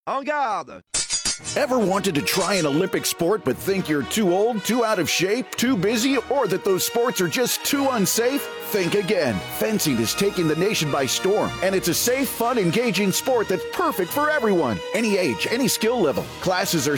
En garde! Ever wanted to try an Olympic sport but think you're too old, too out of shape, too busy, or that those sports are just too unsafe? Think again. Fencing is taking the nation by storm, and it's a safe, fun, engaging sport that's perfect for everyone. Any age, any skill level. Classes are